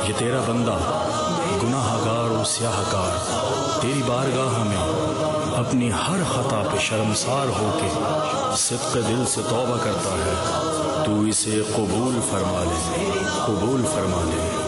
ये तेरा बंदा गुनाहगार और स्याहकार तेरी बारगाह में अपनी हर खता पे शर्मसार होके सिद्क़ दिल से तौबा करता है। तू इसे कबूल फरमा ले, कबूल फरमा ले।